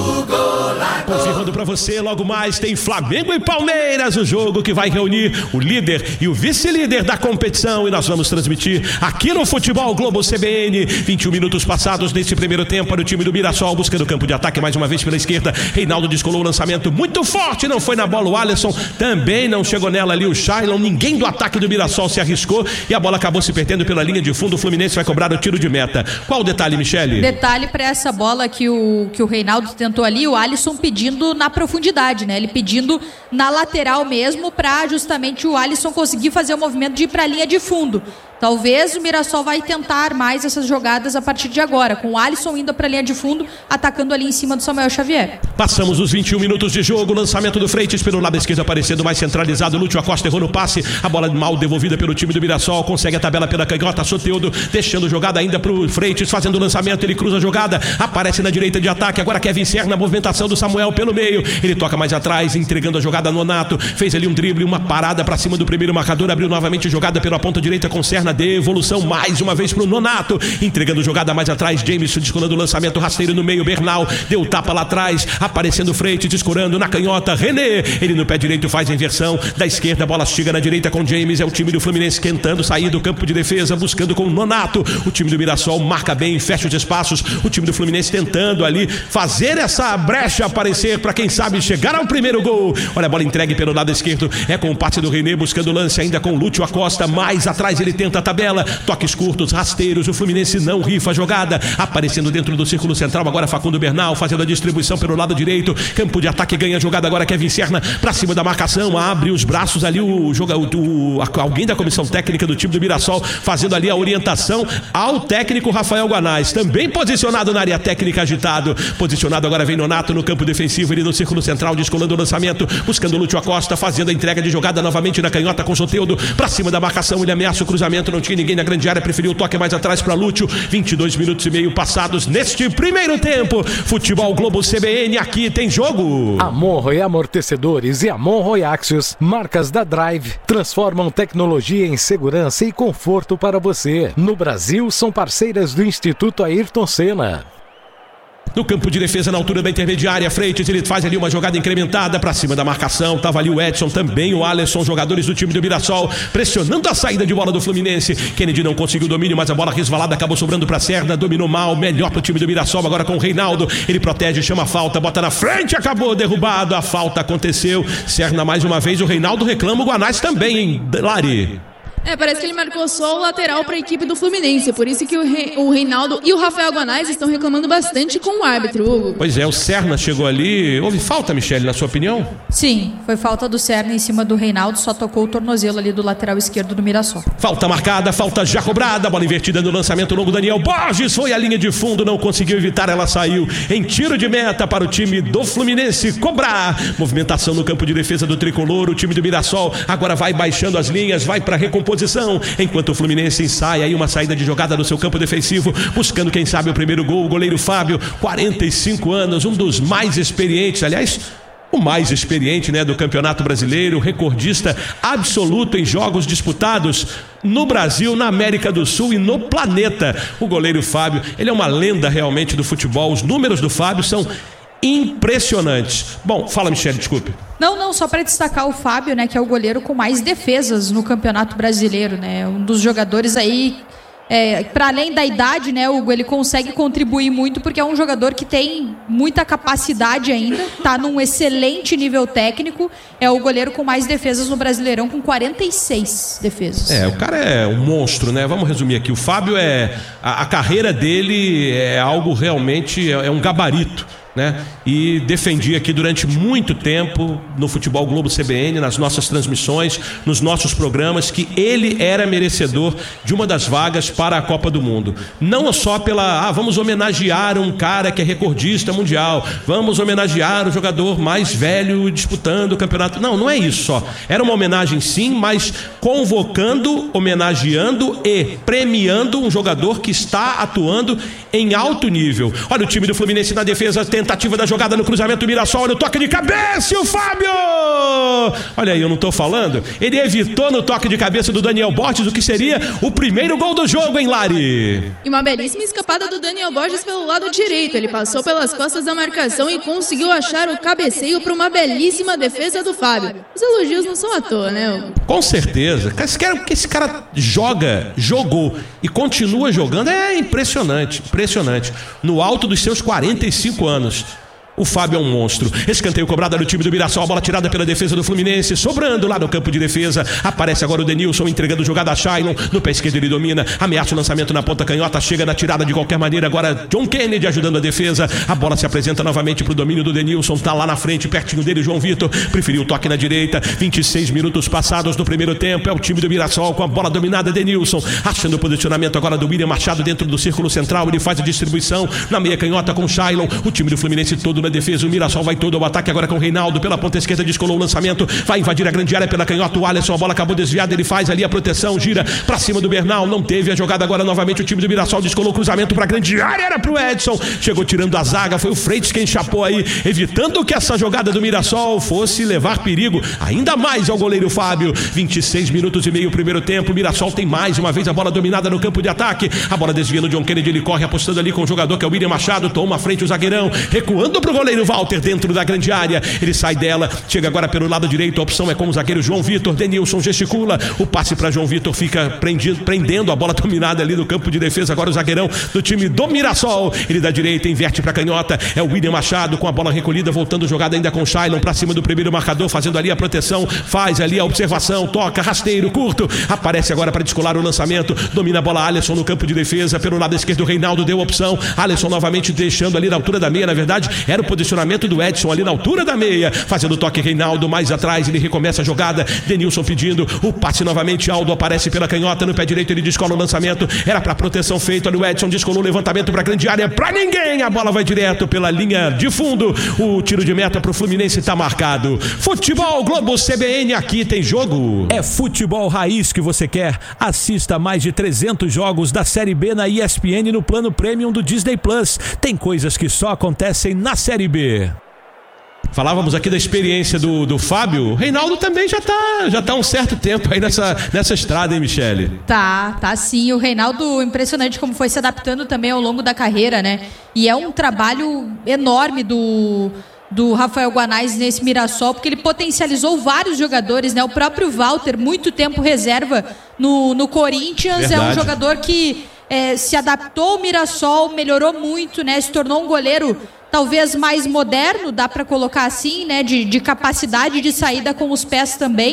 Confirmando para você, logo mais tem Flamengo e Palmeiras, o jogo que vai reunir o líder e o vice-líder da competição, e nós vamos transmitir aqui no Futebol Globo C B N. vinte e um minutos passados nesse primeiro tempo para o time do Mirassol, buscando o campo de ataque mais uma vez pela esquerda. Reinaldo descolou o lançamento muito forte, não foi na bola o Alisson, também não chegou nela ali o Shailon, ninguém do ataque do Mirassol se arriscou, e a bola acabou se perdendo pela linha de fundo. O Fluminense vai cobrar o tiro de meta. Qual o detalhe, Michele? Detalhe para essa bola que o, que o Reinaldo tentou ali, o Alisson pedindo na profundidade, né? Ele pedindo na lateral mesmo, para justamente o Alisson conseguir fazer o movimento de ir para a linha de fundo. Talvez o Mirassol vai tentar mais essas jogadas a partir de agora, com o Alisson indo para a linha de fundo, atacando ali em cima do Samuel Xavier. Passamos os vinte e um minutos de jogo, lançamento do Freitas pelo lado esquerdo, aparecendo mais centralizado. Lúcio Acosta errou no passe, a bola mal devolvida pelo time do Mirassol, consegue a tabela pela canhota. Soteldo deixando jogada ainda para o Freitas, fazendo o lançamento, ele cruza a jogada, aparece na direita de ataque. Agora Kevin Serra na movimentação do Samuel pelo meio, ele toca mais atrás, entregando a jogada no Nonato, fez ali um drible, uma parada para cima do primeiro marcador, abriu novamente jogada pela ponta direita com Serra. Devolução mais uma vez para o Nonato, entregando jogada mais atrás. James descolando o lançamento rasteiro no meio. Bernal deu tapa lá atrás, aparecendo Freitas, descurando na canhota. René, ele no pé direito faz a inversão da esquerda, a bola chega na direita com James. É o time do Fluminense tentando sair do campo de defesa, buscando com o Nonato. O time do Mirassol marca bem, fecha os espaços. O time do Fluminense tentando ali fazer essa brecha aparecer para, quem sabe, chegar ao primeiro gol. Olha a bola entregue pelo lado esquerdo, é com o passe do René, buscando o lance ainda com o Lúcio Acosta. Mais atrás ele tenta a tabela, toques curtos, rasteiros. O Fluminense não rifa a jogada, aparecendo dentro do círculo central. Agora Facundo Bernal fazendo a distribuição pelo lado direito, campo de ataque, ganha a jogada agora Kevin Serna pra cima da marcação, abre os braços ali o jogador, o, alguém da comissão técnica do time do Mirassol, fazendo ali a orientação ao técnico Rafael Guanais, também posicionado na área técnica, agitado, posicionado agora vem Nonato no campo defensivo, ele no círculo central, descolando o lançamento, buscando o Lúcio Acosta, fazendo a entrega de jogada novamente na canhota com Soteldo, pra cima da marcação, ele ameaça o cruzamento, não tinha ninguém na grande área, preferiu o toque mais atrás para Lúcio. Vinte e dois minutos e meio passados neste primeiro tempo. Futebol Globo C B N, aqui tem jogo. Amon e Amortecedores e Amon Axios, marcas da Drive, transformam tecnologia em segurança e conforto para você. No Brasil, são parceiras do Instituto Ayrton Senna. No campo de defesa, na altura da intermediária, Freitas, ele faz ali uma jogada incrementada pra cima da marcação, tava ali o Edson, também o Alisson, jogadores do time do Mirassol, pressionando a saída de bola do Fluminense. Kennedy não conseguiu o domínio, mas a bola resvalada acabou sobrando pra Serna, dominou mal, melhor pro time do Mirassol, agora com o Reinaldo, ele protege, chama a falta, bota na frente, acabou derrubado, a falta aconteceu. Serna mais uma vez, o Reinaldo reclama, o Guanais também, hein, Lari? É, parece que ele marcou só o lateral para a equipe do Fluminense, por isso que o, Re, o Reinaldo e o Rafael Guanais estão reclamando bastante com o árbitro, Hugo. Pois é, o Serna chegou ali. Houve falta, Michele, na sua opinião? Sim, foi falta do Serna em cima do Reinaldo, só tocou o tornozelo ali do lateral esquerdo do Mirassol. Falta marcada, falta já cobrada, bola invertida no lançamento longo, Daniel Borges foi à linha de fundo, não conseguiu evitar, ela saiu em tiro de meta para o time do Fluminense cobrar. Movimentação no campo de defesa do Tricolor, o time do Mirassol agora vai baixando as linhas, vai para recomposição, enquanto o Fluminense ensaia aí uma saída de jogada no seu campo defensivo, buscando quem sabe o primeiro gol, o goleiro Fábio, quarenta e cinco anos, um dos mais experientes, aliás, o mais experiente, né, do Campeonato Brasileiro, recordista absoluto em jogos disputados no Brasil, na América do Sul e no planeta. O goleiro Fábio, ele é uma lenda realmente do futebol. Os números do Fábio são impressionantes. Bom, fala, Michele, desculpe. Não, não, só para destacar o Fábio, né, que é o goleiro com mais defesas no Campeonato Brasileiro, né, um dos jogadores aí, é, para além da idade, né, Hugo, ele consegue contribuir muito porque é um jogador que tem muita capacidade ainda, tá num excelente nível técnico, é o goleiro com mais defesas no Brasileirão, com quarenta e seis defesas. É, o cara é um monstro, né? Vamos resumir aqui, o Fábio é, a, a carreira dele é algo realmente, é, é um gabarito, né? E defendi aqui durante muito tempo no Futebol Globo C B N, nas nossas transmissões, nos nossos programas, que ele era merecedor de uma das vagas para a Copa do Mundo. Não só pela, ah, vamos homenagear um cara que é recordista mundial, vamos homenagear o jogador mais velho disputando o campeonato. Não, não é isso só. Era uma homenagem sim, mas convocando, homenageando e premiando um jogador que está atuando em alto nível. Olha o time do Fluminense na defesa, tentativa da jogada no cruzamento, Mirassol, olha o toque de cabeça e o Fábio! Olha aí, eu não estou falando? Ele evitou no toque de cabeça do Daniel Borges o que seria o primeiro gol do jogo, hein, Lari? E uma belíssima escapada do Daniel Borges pelo lado direito. Ele passou pelas costas da marcação e conseguiu achar o cabeceio para uma belíssima defesa do Fábio. Os elogios não são à toa, né, Hugo? Com certeza. Esse cara, que esse cara joga, jogou e continua jogando é impressionante, impressionante. No alto dos seus quarenta e cinco anos. O Fábio é um monstro. Escanteio cobrado no time do Mirassol, a bola tirada pela defesa do Fluminense, sobrando lá no campo de defesa. Aparece agora o Denilson entregando jogada a Shailon. No pé esquerdo ele domina, ameaça o lançamento na ponta canhota, chega na tirada de qualquer maneira. Agora John Kennedy ajudando a defesa. A bola se apresenta novamente para o domínio do Denilson. Tá lá na frente, pertinho dele, João Vitor. Preferiu o toque na direita. vinte e seis minutos passados no primeiro tempo. É o time do Mirassol com a bola dominada. Denilson achando o posicionamento agora do William Machado dentro do círculo central. Ele faz a distribuição na meia canhota com Shailon. O time do Fluminense todo na defesa, o Mirassol vai todo ao ataque agora com o Reinaldo pela ponta esquerda, descolou o lançamento, vai invadir a grande área pela canhota, o Alisson, a bola acabou desviada, ele faz ali a proteção, gira pra cima do Bernal, não teve a jogada agora novamente, o time do Mirassol descolou o cruzamento pra grande área, era pro Edson, chegou tirando a zaga, foi o Freitas quem chapou aí, evitando que essa jogada do Mirassol fosse levar perigo ainda mais ao goleiro Fábio. Vinte e seis minutos e meio primeiro tempo, o Mirassol tem mais uma vez a bola dominada no campo de ataque, a bola desviando, John Kennedy, ele corre apostando ali com o jogador que é o William Machado, toma à frente o zagueirão, recuando pro goleiro Walter dentro da grande área, ele sai dela, chega agora pelo lado direito, a opção é com o zagueiro João Vitor, Denilson gesticula, o passe para João Vitor fica prendido, prendendo a bola dominada ali no campo de defesa, agora o zagueirão do time do Mirassol, ele da direita, inverte para canhota, é o William Machado com a bola recolhida, voltando jogada ainda com o Shailon para cima do primeiro marcador, fazendo ali a proteção, faz ali a observação, toca, rasteiro, curto, aparece agora para descolar o lançamento, domina a bola Alisson no campo de defesa, pelo lado esquerdo o Reinaldo deu a opção, Alisson novamente deixando ali na altura da meia, na verdade era o posicionamento do Edson ali na altura da meia, fazendo o toque Reinaldo mais atrás, ele recomeça a jogada, Denilson pedindo, o passe novamente, Aldo aparece pela canhota, no pé direito ele descola o lançamento, era para proteção feita, olha o Edson, descolou o levantamento para grande área, para ninguém, a bola vai direto pela linha de fundo, o tiro de meta pro Fluminense tá marcado. Futebol Globo C B N, aqui tem jogo. É futebol raiz que você quer? Assista mais de trezentos jogos da Série B na E S P N no plano Premium do Disney Plus. Tem coisas que só acontecem na Série B. Falávamos aqui da experiência do, do Fábio. O Reinaldo também já tá, já tá há um certo tempo aí nessa, nessa estrada, hein, Michele? Tá, tá sim. O Reinaldo, impressionante como foi se adaptando também ao longo da carreira, né? E é um trabalho enorme do, do Rafael Guanais nesse Mirassol, porque ele potencializou vários jogadores, né? O próprio Walter, muito tempo reserva no, no Corinthians, Verdade. É um jogador que é, se adaptou ao Mirassol, melhorou muito, né? Se tornou um goleiro talvez mais moderno, dá para colocar assim, né, de, de capacidade de saída com os pés também,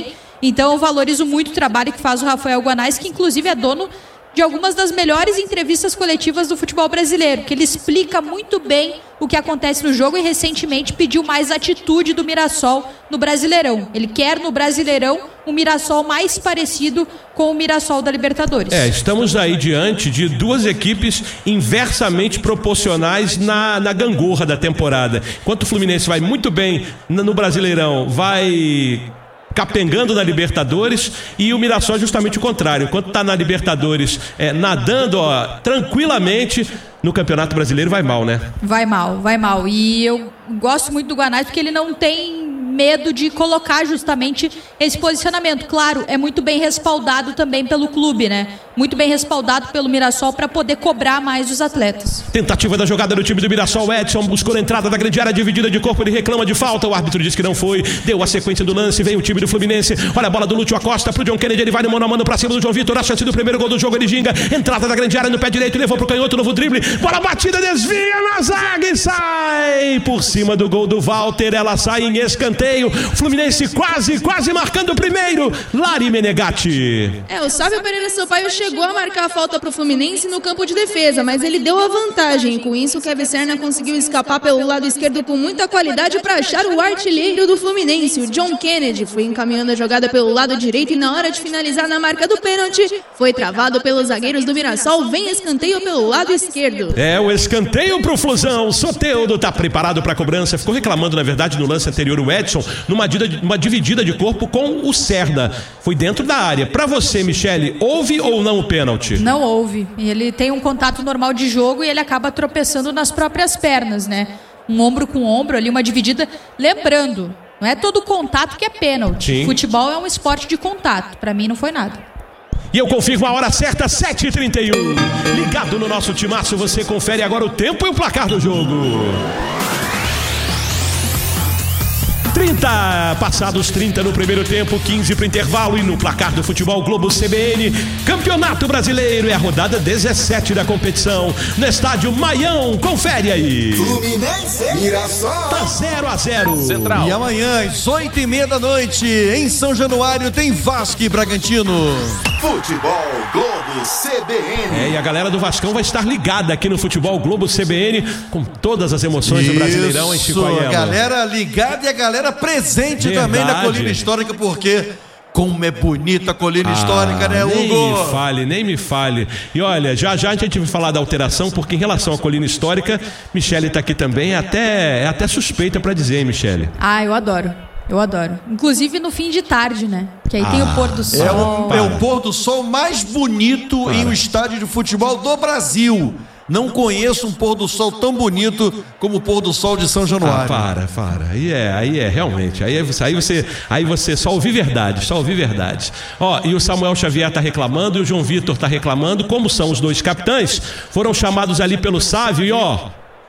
Então eu valorizo muito o trabalho que faz o Rafael Guanais, que inclusive é dono de algumas das melhores entrevistas coletivas do futebol brasileiro, que ele explica muito bem o que acontece no jogo e recentemente pediu mais atitude do Mirassol no Brasileirão. Ele quer no Brasileirão um Mirassol mais parecido com o Mirassol da Libertadores. É, estamos aí diante de duas equipes inversamente proporcionais na, na gangorra da temporada. Enquanto o Fluminense vai muito bem no Brasileirão, vai capengando na Libertadores, e o Mirassol é justamente o contrário. Enquanto está na Libertadores é, nadando ó, tranquilamente, no Campeonato Brasileiro vai mal, né? Vai mal, vai mal. E eu gosto muito do Guanais porque ele não tem medo de colocar justamente esse posicionamento. Claro, é muito bem respaldado também pelo clube, né? Muito bem respaldado pelo Mirassol para poder cobrar mais os atletas. Tentativa da jogada do time do Mirassol. Edson buscou a entrada da grande área dividida de corpo, ele reclama de falta, o árbitro disse que não foi, deu a sequência do lance, vem o time do Fluminense, olha a bola do Lúcio Acosta pro John Kennedy, ele vai no mano a mano pra cima do João Vitor, a chance do primeiro gol do jogo, ele ginga, entrada da grande área no pé direito, levou pro canhoto, novo drible, bola batida, desvia na zaga e sai por cima do gol do Walter, ela sai em escanteio, Fluminense quase, quase marcando o primeiro, Lari Menegatti. É, o Sávio Pereira Sampaio chegou a marcar a falta pro Fluminense no campo de defesa, mas ele deu a vantagem, com isso o Kevin Serna conseguiu escapar pelo lado esquerdo com muita qualidade para achar o artilheiro do Fluminense, o John Kennedy, foi encaminhando a jogada pelo lado direito e na hora de finalizar na marca do pênalti, foi travado pelos zagueiros do Mirassol, vem escanteio pelo lado esquerdo. É, o escanteio pro Flusão, Soteldo tá preparado pra cobrança, ficou reclamando na verdade no lance anterior o Edson, numa uma dividida de corpo com o Serna, foi dentro da área. Pra você, Michele, houve ou não o pênalti? Não houve, ele tem um contato normal de jogo e ele acaba tropeçando nas próprias pernas, né? Um ombro com ombro ali, uma dividida, lembrando, não é todo contato que é pênalti. Sim. Futebol é um esporte de contato. Pra mim não foi nada. E eu confirmo a hora certa, sete e trinta e um. Ligado no nosso timaço, você confere agora o tempo e o placar do jogo. trinta, passados trinta no primeiro tempo, quinze para o intervalo, e no placar do Futebol Globo C B N, Campeonato Brasileiro, é a rodada dezessete da competição, no estádio Maião, confere aí. Fluminense, Mirassol, tá zero a zero. Central. E amanhã, às oito e meia da noite, em São Januário, tem Vasco e Bragantino. Futebol Globo C B N. É, e a galera do Vascão vai estar ligada aqui no Futebol Globo C B N, com todas as emoções Isso, do Brasileirão em Chicoaiama. A galera ligada e a galera presente Verdade. também na Colina Histórica, porque como é bonita a Colina ah, Histórica, né, Hugo? Nem me fale, nem me fale. E olha, já já a gente vai falar da alteração, porque em relação à Colina Histórica, Michele está aqui também, é até, é até suspeita para dizer, hein, Michele? Ah, eu adoro. Eu adoro. Inclusive no fim de tarde, né? Que aí ah, tem o pôr do sol. É o, é o pôr do sol mais bonito Para. em um estádio de futebol do Brasil. Não conheço um pôr do sol tão bonito como o pôr do sol de São Januário. Ah, para, para. Aí é, aí é, realmente. Aí, é, aí, você, aí você só ouvi verdade, só ouvi verdade. Ó, e o Samuel Xavier tá reclamando e o João Vitor tá reclamando. Como são os dois capitães, foram chamados ali pelo Sávio e ó,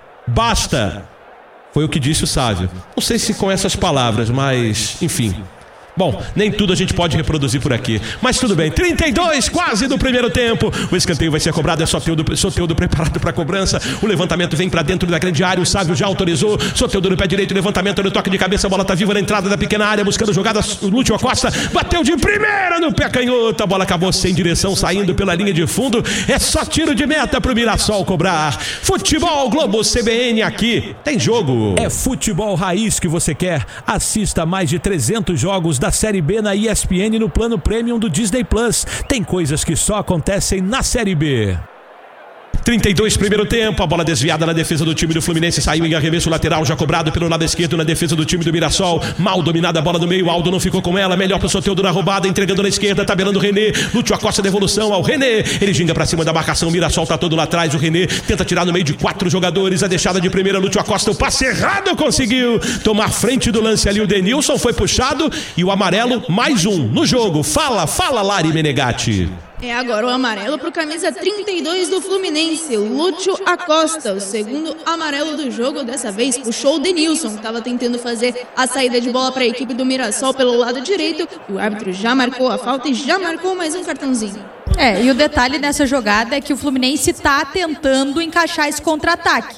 basta. Foi o que disse o Sávio. Não sei se com essas palavras, mas, enfim. Bom, nem tudo a gente pode reproduzir por aqui. Mas tudo bem, trinta e dois quase do primeiro tempo. O escanteio vai ser cobrado, é Soteldo, Soteldo preparado para a cobrança. O levantamento vem para dentro da grande área, o Sávio já autorizou. Soteldo no pé direito, levantamento no toque de cabeça. A bola tá viva na entrada da pequena área, buscando jogada. O Lúcio Acosta bateu de primeira no pé canhoto. A bola acabou sem direção, saindo pela linha de fundo. É só tiro de meta pro Mirassol cobrar. Futebol Globo C B N aqui, tem jogo. É futebol raiz que você quer? Assista mais de trezentos jogos da Série B na E S P N no plano Premium do Disney Plus. Tem coisas que só acontecem na Série B. trinta e dois primeiro tempo, a bola desviada na defesa do time do Fluminense, saiu em arremesso lateral, já cobrado pelo lado esquerdo na defesa do time do Mirassol, mal dominada a bola no meio, Aldo não ficou com ela, melhor pro Soteldo na roubada, entregando na esquerda, tabelando o René, Lúcio Acosta devolução ao René, ele ginga pra cima da marcação, o Mirassol tá todo lá atrás, o René tenta tirar no meio de quatro jogadores, a deixada de primeira, Lúcio Acosta, o passe errado, conseguiu tomar frente do lance ali, o Denilson foi puxado e o amarelo, mais um no jogo. Fala, fala Lari Menegatti. É agora o amarelo para o camisa trinta e dois do Fluminense, o Lúcio Acosta, o segundo amarelo do jogo. Dessa vez puxou o Denilson, que estava tentando fazer a saída de bola para a equipe do Mirassol pelo lado direito. E o árbitro já marcou a falta e já marcou mais um cartãozinho. É, e o detalhe nessa jogada é que o Fluminense está tentando encaixar esse contra-ataque.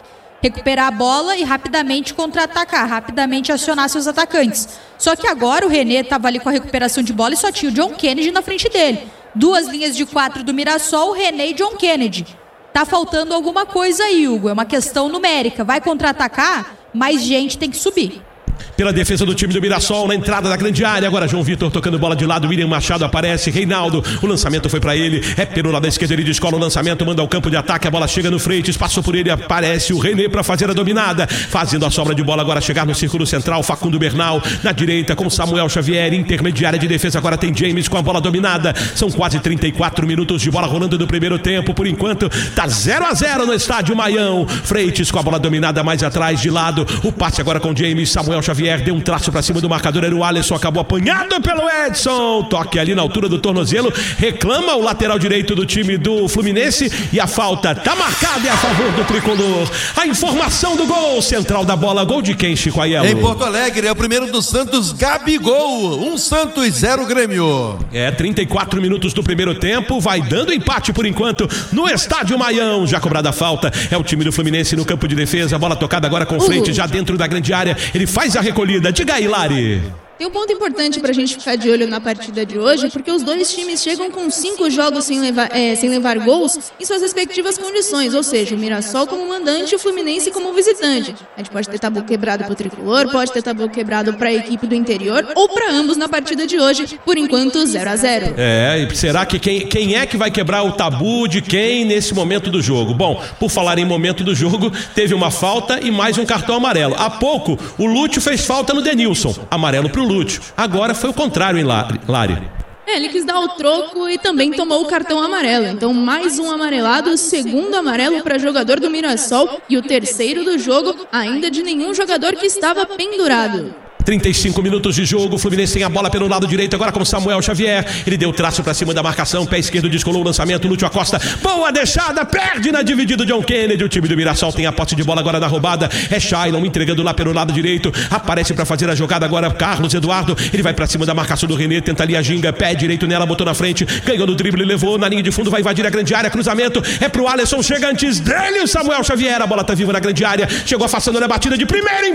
recuperar a bola e rapidamente contra-atacar, rapidamente acionar seus atacantes. Só que agora o René estava ali com a recuperação de bola e só tinha o John Kennedy na frente dele. Duas linhas de quatro do Mirassol, René e John Kennedy. Tá faltando alguma coisa aí, Hugo, é uma questão numérica. Vai contra-atacar, mais gente tem que subir. Pela defesa do time do Mirassol, na entrada da grande área. Agora João Vitor tocando bola de lado. William Machado aparece. Reinaldo, o lançamento foi pra ele. É pelo lado da esquerda, ele descola o lançamento, manda ao campo de ataque. A bola chega no Freitas, passou por ele. Aparece o René pra fazer a dominada. Fazendo a sobra de bola agora, chegar no círculo central. Facundo Bernal na direita com Samuel Xavier. Intermediária de defesa, agora tem James com a bola dominada. São quase trinta e quatro minutos de bola rolando do primeiro tempo. Por enquanto, tá zero a zero no estádio Maião. Freitas com a bola dominada mais atrás, de lado. O passe agora com James. Samuel Xavier deu um traço pra cima do marcador, era o Alisson, acabou apanhado pelo Edson, toque ali na altura do tornozelo, reclama o lateral direito do time do Fluminense e a falta tá marcada e a favor do tricolor. A informação do gol, central da bola, gol de quem, Chico Aiello? Em Porto Alegre, é o primeiro do Santos, Gabigol, um Santos, zero Grêmio. É, trinta e quatro minutos do primeiro tempo, vai dando empate por enquanto no estádio Maião, já cobrada a falta, é o time do Fluminense no campo de defesa, a bola tocada agora com frente, já dentro da grande área, ele faz a recolhida. Diga aí, Lari. Tem um ponto importante pra gente ficar de olho na partida de hoje, porque os dois times chegam com cinco jogos sem levar, é, sem levar gols em suas respectivas condições, ou seja, o Mirassol como mandante e o Fluminense como visitante. A gente pode ter tabu quebrado pro tricolor, pode ter tabu quebrado pra equipe do interior, ou pra ambos na partida de hoje, por enquanto zero a zero. É, e será que quem, quem é que vai quebrar o tabu de quem nesse momento do jogo? Bom, por falar em momento do jogo, teve uma falta e mais um cartão amarelo. Há pouco, o Lúcio fez falta no Denilson, amarelo pro Lúcio. Agora foi o contrário, hein, Lari? É, ele quis dar o troco e também tomou o cartão amarelo. Então, mais um amarelado, segundo amarelo para jogador do Mirassol e o terceiro do jogo, ainda de nenhum jogador que estava pendurado. trinta e cinco minutos de jogo, o Fluminense tem a bola pelo lado direito, agora com Samuel Xavier, ele deu traço pra cima da marcação, pé esquerdo descolou o lançamento, Lúcio Acosta, boa deixada, perde na dividida o John Kennedy, o time do Mirassol tem a posse de bola agora da roubada, é Shailon entregando lá pelo lado direito, aparece pra fazer a jogada agora Carlos Eduardo, ele vai pra cima da marcação do René, tenta ali a ginga, pé direito nela, botou na frente, ganhou no drible, levou na linha de fundo, vai invadir a grande área, cruzamento, é pro Alisson, chega antes dele o Samuel Xavier, a bola tá viva na grande área, chegou afastando na batida de primeira,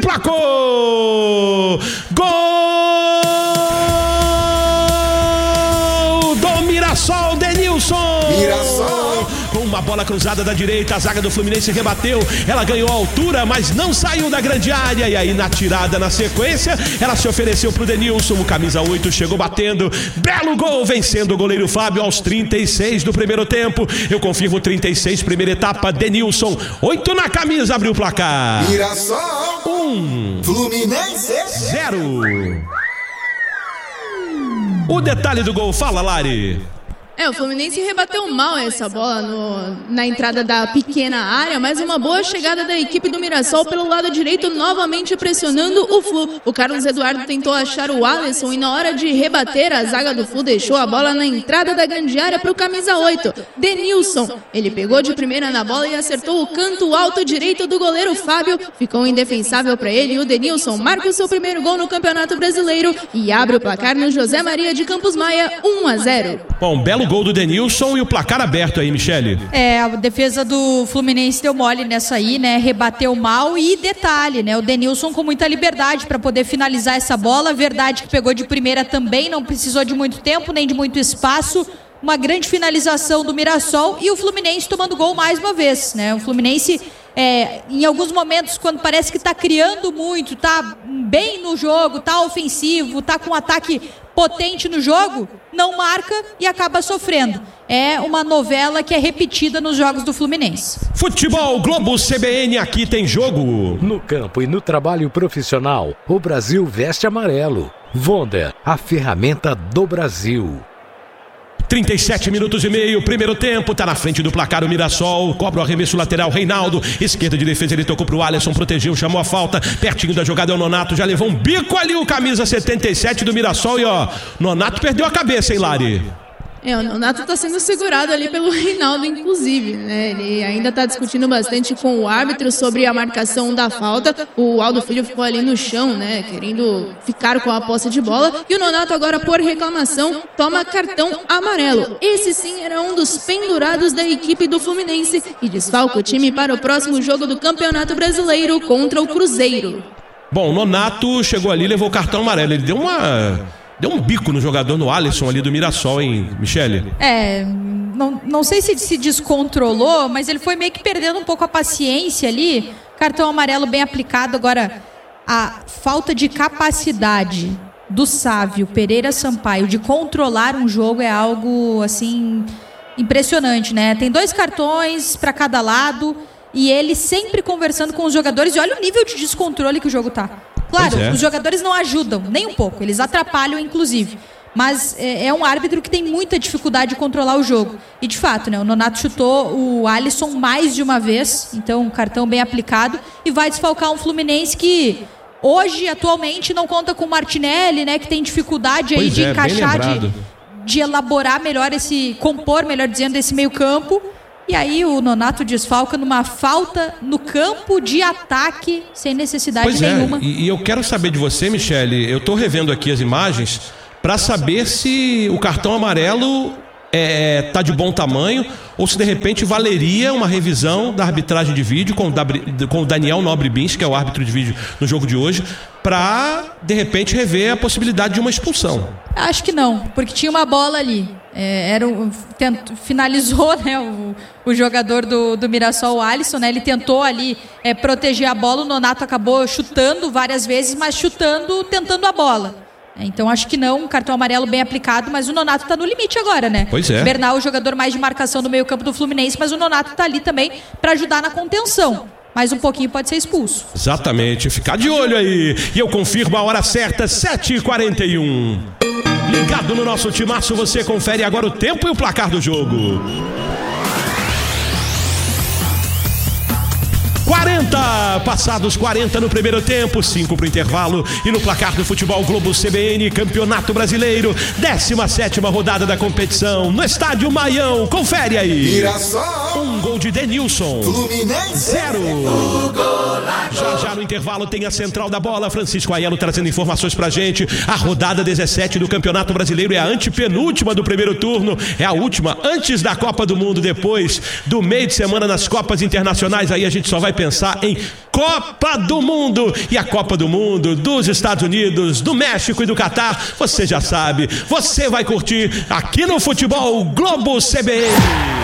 emplacou, gol do Mirassol, Denilson. Mirassol. Com uma bola cruzada da direita, a zaga do Fluminense rebateu, ela ganhou altura, mas não saiu da grande área, e aí na tirada, na sequência, ela se ofereceu pro Denilson, o camisa oito chegou batendo, belo gol, vencendo o goleiro Fábio aos trinta e seis do primeiro tempo, eu confirmo trinta e seis, primeira etapa, Denilson, oito na camisa, abriu o placar. Mirassol. Um. Fluminense. Zero. O detalhe do gol, fala, Lari. É, o Fluminense rebateu mal essa bola no, na entrada da pequena área, mas uma boa chegada da equipe do Mirassol pelo lado direito, novamente pressionando o Flu. O Carlos Eduardo tentou achar o Alisson e na hora de rebater, a zaga do Flu deixou a bola na entrada da grande área para o camisa oito, Denilson. Ele pegou de primeira na bola e acertou o canto alto direito do goleiro Fábio. Ficou indefensável para ele e o Denilson marca o seu primeiro gol no Campeonato Brasileiro e abre o placar no José Maria de Campos Maia, um a zero. Bom, belo gol do Denilson e o placar aberto aí, Michele. É, a defesa do Fluminense deu mole nessa aí, né? Rebateu mal e detalhe, né? O Denilson com muita liberdade para poder finalizar essa bola. Verdade que pegou de primeira também, não precisou de muito tempo, nem de muito espaço. Uma grande finalização do Mirassol e o Fluminense tomando gol mais uma vez, né? O Fluminense, é, em alguns momentos, quando parece que tá criando muito, tá bem no jogo, tá ofensivo, tá com um ataque potente no jogo, não marca e acaba sofrendo. É uma novela que é repetida nos jogos do Fluminense. Futebol Globo C B N, aqui tem jogo. No campo e no trabalho profissional, o Brasil veste amarelo. Wonder, a ferramenta do Brasil. trinta e sete minutos e meio, primeiro tempo, tá na frente do placar o Mirassol, cobra o arremesso lateral, Reinaldo, esquerda de defesa, ele tocou pro Alisson, protegeu, chamou a falta, pertinho da jogada é o Nonato, já levou um bico ali o camisa setenta e sete do Mirassol e ó, Nonato perdeu a cabeça, hein, Lari? É, o Nonato tá sendo segurado ali pelo Reinaldo, inclusive, né? Ele ainda tá discutindo bastante com o árbitro sobre a marcação da falta. O Aldo Filho ficou ali no chão, né? Querendo ficar com a posse de bola. E o Nonato agora, por reclamação, toma cartão amarelo. Esse sim era um dos pendurados da equipe do Fluminense e desfalca o time para o próximo jogo do Campeonato Brasileiro contra o Cruzeiro. Bom, o Nonato chegou ali e levou o cartão amarelo. Ele deu uma... Deu um bico no jogador, no Alisson ali do Mirassol, hein, Michele? É, não, não sei se se descontrolou, mas ele foi meio que perdendo um pouco a paciência ali. Cartão amarelo bem aplicado. Agora, a falta de capacidade do Sávio Pereira Sampaio de controlar um jogo é algo, assim, impressionante, né? Tem dois cartões para cada lado e ele sempre conversando com os jogadores. E olha o nível de descontrole que o jogo tá. Claro, é. Os jogadores não ajudam, nem um pouco. Eles atrapalham, inclusive. Mas é, é um árbitro que tem muita dificuldade de controlar o jogo. E, de fato, né, o Nonato chutou o Alisson mais de uma vez. Então, um cartão bem aplicado. E vai desfalcar um Fluminense que, hoje, atualmente, não conta com o Martinelli, né? Que tem dificuldade aí de é, encaixar, de, de elaborar melhor esse... Compor, melhor dizendo, esse meio campo. E aí o Nonato desfalca numa falta no campo de ataque sem necessidade pois nenhuma. É, e, e eu quero saber de você, Michele, eu estou revendo aqui as imagens para saber se o cartão amarelo é, tá de bom tamanho ou se de repente valeria uma revisão da arbitragem de vídeo com o, com o Daniel Nobre Bins, que é o árbitro de vídeo no jogo de hoje, para de repente rever a possibilidade de uma expulsão. Acho que não, porque tinha uma bola ali. É, era um, tent, finalizou, né, o, o jogador do, do Mirassol, o Alisson, né, ele tentou ali é, proteger a bola. O Nonato acabou chutando várias vezes, mas chutando, tentando a bola. É, então acho que não, um cartão amarelo bem aplicado, mas o Nonato tá no limite agora, né? Pois é. Bernal, o jogador mais de marcação no meio campo do Fluminense, mas o Nonato tá ali também para ajudar na contenção. Mais um pouquinho pode ser expulso. Exatamente, ficar de olho aí. E eu confirmo a hora certa, sete e quarenta e um. Ligado no nosso timaço, você confere agora o tempo e o placar do jogo. quarenta, passados quarenta no primeiro tempo, cinco para o intervalo e no placar do Futebol Globo C B N, Campeonato Brasileiro, décima sétima rodada da competição, no estádio Maião, confere aí. Mirassol. Um gol de Denilson. Fluminense. Zero. Já já no intervalo tem a central da bola, Francisco Aiello trazendo informações pra gente. A rodada dezessete do Campeonato Brasileiro é a antepenúltima do primeiro turno, é a última antes da Copa do Mundo, depois do meio de semana nas Copas Internacionais. Aí a gente só vai pensar em Copa do Mundo. E a Copa do Mundo dos Estados Unidos, do México e do Catar, você já sabe, você vai curtir aqui no Futebol Globo C B N.